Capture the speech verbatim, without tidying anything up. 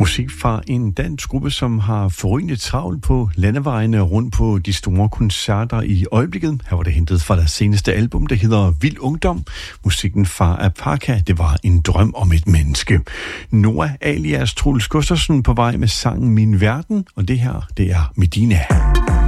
Musik fra en dansk gruppe, som har forrygende travlt på landevejene rundt på de store koncerter i øjeblikket. Her var det hentet fra deres seneste album, der hedder Vild Ungdom. Musikken fra Apaka, det var en drøm om et menneske. Noah alias Troels Gustersen på vej med sangen Min Verden, og det her, det er Medina.